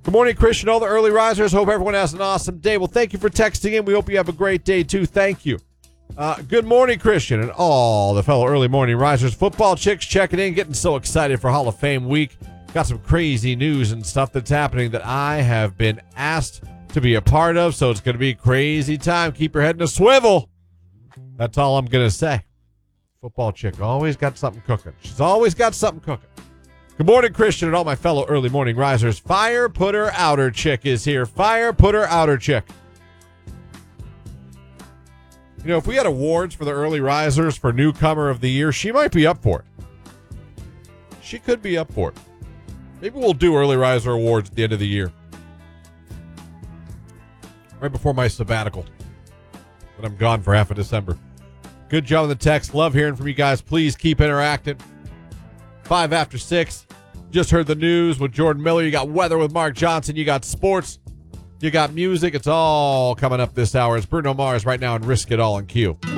Good morning, Christian. All the early risers. Hope everyone has an awesome day. Well, thank you for texting in. We hope you have a great day, too. Thank you. Good morning, Christian, and all the fellow early morning risers. Football chicks checking in, getting so excited for Hall of Fame week. Got some crazy news and stuff that's happening that I have been asked to be a part of, so it's going to be a crazy time. Keep your head in a swivel. That's all I'm going to say. Football chick always got something cooking. She's always got something cooking. Good morning, Christian, and all my fellow early morning risers. Fire Putter Outer Chick is here. Fire Putter Outer Chick. You know, if we had awards for the early risers for newcomer of the year, she might be up for it. She could be up for it. Maybe we'll do early riser awards at the end of the year. Right before my sabbatical. But I'm gone for half of December. Good job on the text. Love hearing from you guys. Please keep interacting. 5 after 6. Just heard the news with Jordan Miller. You got weather with Mark Johnson. You got sports. You got music. It's all coming up this hour. It's Bruno Mars right now and Risk It All in Q.